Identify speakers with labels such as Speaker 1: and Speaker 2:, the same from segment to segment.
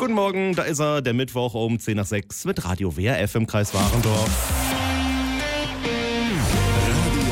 Speaker 1: Guten Morgen, da ist er, der Mittwoch um 10 nach 6 mit Radio WRF im Kreis Warendorf.
Speaker 2: Radio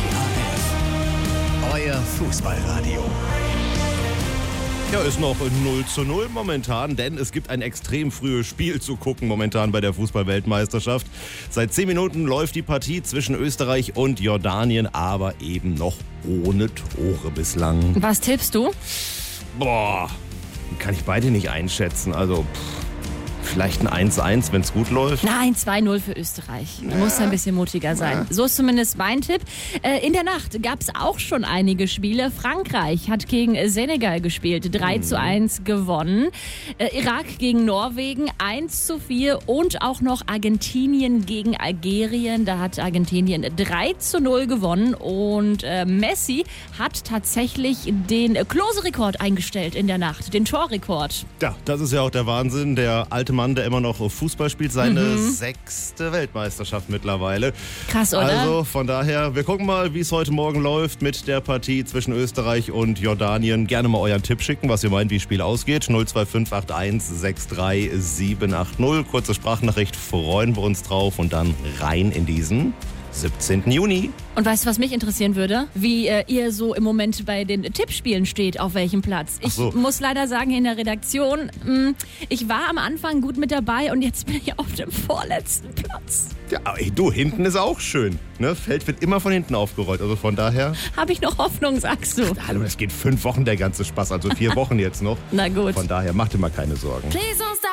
Speaker 2: WRF, euer Fußballradio.
Speaker 1: Ja, ist noch 0:0 momentan, denn es gibt ein extrem frühes Spiel zu gucken momentan bei der Fußball-Weltmeisterschaft. Seit 10 Minuten läuft die Partie zwischen Österreich und Jordanien, aber eben noch ohne Tore bislang.
Speaker 3: Was tippst du?
Speaker 1: Boah, kann ich beide nicht einschätzen. Also vielleicht ein 1:1, wenn es gut läuft.
Speaker 3: Nein, 2:0 für Österreich. Muss ein bisschen mutiger sein. So ist zumindest mein Tipp. In der Nacht gab es auch schon einige Spiele. Frankreich hat gegen Senegal gespielt, 3:1 gewonnen. Irak gegen Norwegen 1:4 und auch noch Argentinien gegen Algerien. Da hat Argentinien 3:0 gewonnen und Messi hat tatsächlich den Klose-Rekord eingestellt in der Nacht, den Torrekord.
Speaker 1: Ja, das ist ja auch der Wahnsinn. Der alte Mann, der immer noch Fußball spielt, seine 6. Weltmeisterschaft mittlerweile.
Speaker 3: Krass, oder?
Speaker 1: Also von daher, wir gucken mal, wie es heute Morgen läuft mit der Partie zwischen Österreich und Jordanien. Gerne mal euren Tipp schicken, was ihr meint, wie das Spiel ausgeht. 02581 63780. Kurze Sprachnachricht, freuen wir uns drauf und dann rein in diesen 17. Juni.
Speaker 3: Und weißt du, was mich interessieren würde? Wie ihr so im Moment bei den Tippspielen steht, auf welchem Platz. Ich muss leider sagen, in der Redaktion, ich war am Anfang gut mit dabei und jetzt bin ich auf dem vorletzten Platz.
Speaker 1: Ja, ey, du, hinten ist auch schön. Ne? Feld wird immer von hinten aufgerollt, also von daher.
Speaker 3: Habe ich noch Hoffnung, sagst du?
Speaker 1: Hallo, das geht 5 Wochen der ganze Spaß, also 4 Wochen jetzt noch.
Speaker 3: Na gut.
Speaker 1: Von daher, mach dir mal keine Sorgen.
Speaker 3: Please don't stop.